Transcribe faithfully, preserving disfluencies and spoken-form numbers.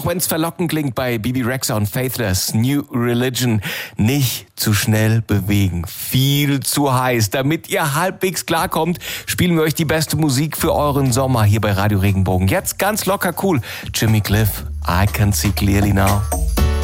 auch wenn es verlockend klingt bei Bebe Rexha und Faithless, New Religion, nicht zu schnell bewegen. Viel zu heiß. Damit ihr halbwegs klarkommt, spielen wir euch die beste Musik für euren Sommer hier bei Radio Regenbogen. Jetzt ganz locker cool. Jimmy Cliff, I Can See Clearly Now.